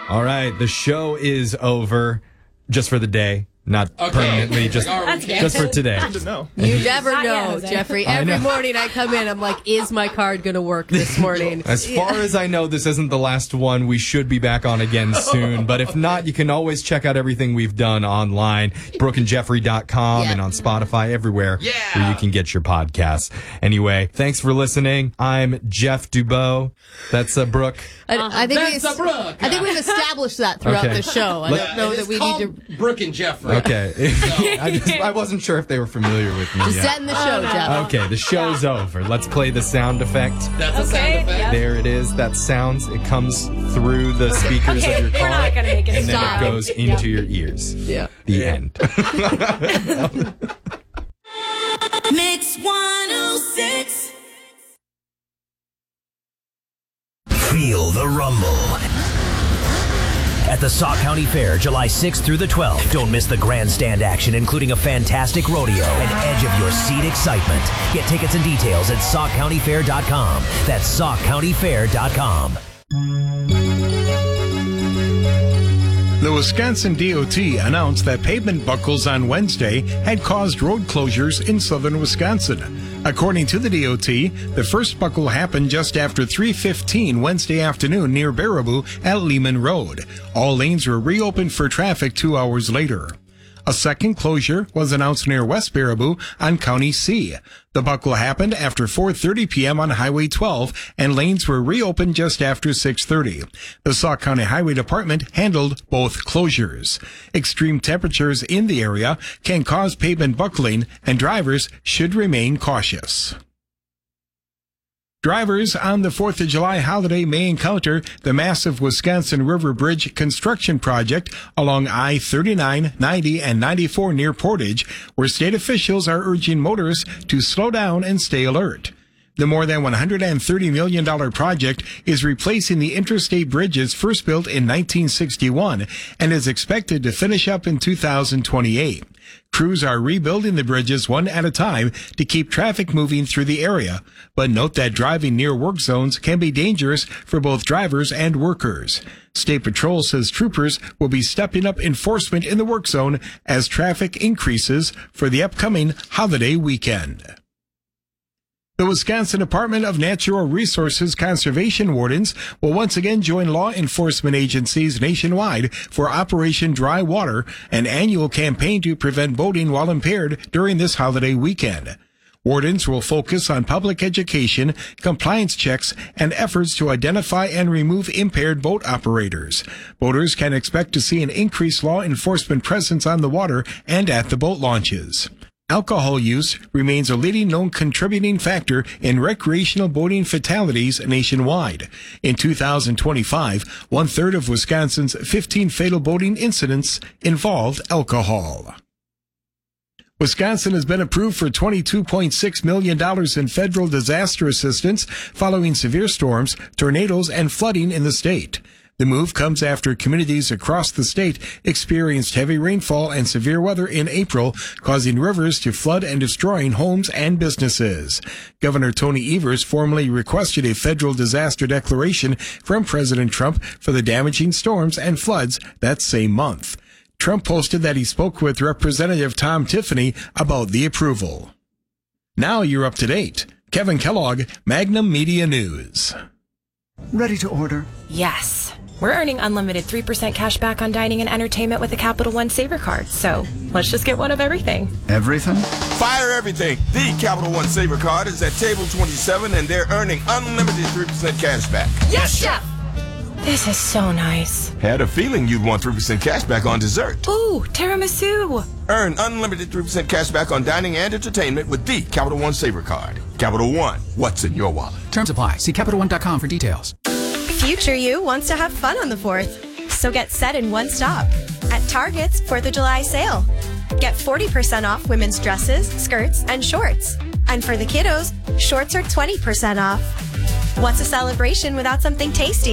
All right, the show is over just for the day. Not permanently, just for today. You never know, Jeffrey. Every morning I come in, I'm like, is my card going to work this morning? As far as I know, this isn't the last one. We should be back on again soon. But if not, you can always check out everything we've done online, BrookeandJeffrey.com and on Spotify, everywhere where you can get your podcasts. Anyway, thanks for listening. I'm Jeff Dubois. That's Brooke. I think we've established that throughout the show. I don't know that we need to... Brooke and Jeffrey. Okay. I wasn't sure if they were familiar with me. Just setting the show, Jeff. Okay, the show's over. Let's play the sound effect. That's a sound effect. Yep. There it is. That sounds. It comes through the speakers of your car. We're not going to make it and stop. then it goes into your ears. Yeah. The end. Mix 106. Feel the rumble at the Sauk County Fair, July 6th through the 12th. Don't miss the grandstand action, including a fantastic rodeo and edge of your seat excitement. Get tickets and details at SaukCountyFair.com. That's SaukCountyFair.com. The Wisconsin DOT announced that pavement buckles on Wednesday had caused road closures in southern Wisconsin. According to the DOT, the first buckle happened just after 3:15 Wednesday afternoon near Baraboo at Lehman Road. All lanes were reopened for traffic 2 hours later. A second closure was announced near West Baraboo on County C. The buckle happened after 4:30 p.m. on Highway 12, and lanes were reopened just after 6:30. The Sauk County Highway Department handled both closures. Extreme temperatures in the area can cause pavement buckling, and drivers should remain cautious. Drivers on the 4th of July holiday may encounter the massive Wisconsin River Bridge construction project along I-39, 90, and 94 near Portage, where state officials are urging motorists to slow down and stay alert. The more than $130 million project is replacing the interstate bridges first built in 1961 and is expected to finish up in 2028. Crews are rebuilding the bridges one at a time to keep traffic moving through the area, but note that driving near work zones can be dangerous for both drivers and workers. State Patrol says troopers will be stepping up enforcement in the work zone as traffic increases for the upcoming holiday weekend. The Wisconsin Department of Natural Resources Conservation Wardens will once again join law enforcement agencies nationwide for Operation Dry Water, an annual campaign to prevent boating while impaired during this holiday weekend. Wardens will focus on public education, compliance checks, and efforts to identify and remove impaired boat operators. Boaters can expect to see an increased law enforcement presence on the water and at the boat launches. Alcohol use remains a leading known contributing factor in recreational boating fatalities nationwide. In 2025, 1/3 of Wisconsin's 15 fatal boating incidents involved alcohol. Wisconsin has been approved for $22.6 million in federal disaster assistance following severe storms, tornadoes, and flooding in the state. The move comes after communities across the state experienced heavy rainfall and severe weather in April, causing rivers to flood and destroying homes and businesses. Governor Tony Evers formally requested a federal disaster declaration from President Trump for the damaging storms and floods that same month. Trump posted that he spoke with Representative Tom Tiffany about the approval. Now you're up to date. Kevin Kellogg, Magnum Media News. Ready to order? Yes. We're earning unlimited 3% cash back on dining and entertainment with the Capital One Saver card. So let's just get one of everything. Everything? Fire everything. The Capital One Saver card is at table 27 and they're earning unlimited 3% cash back. Yes, Chef! This is so nice. Had a feeling you'd want 3% cash back on dessert. Ooh, tiramisu. Earn unlimited 3% cash back on dining and entertainment with the Capital One Saver card. Capital One, what's in your wallet? Terms apply. See CapitalOne.com for details. Future you wants to have fun on the 4th. So get set in one stop at Target's 4th of July sale. Get 40% off women's dresses, skirts, and shorts. And for the kiddos, shorts are 20% off. What's a celebration without something tasty?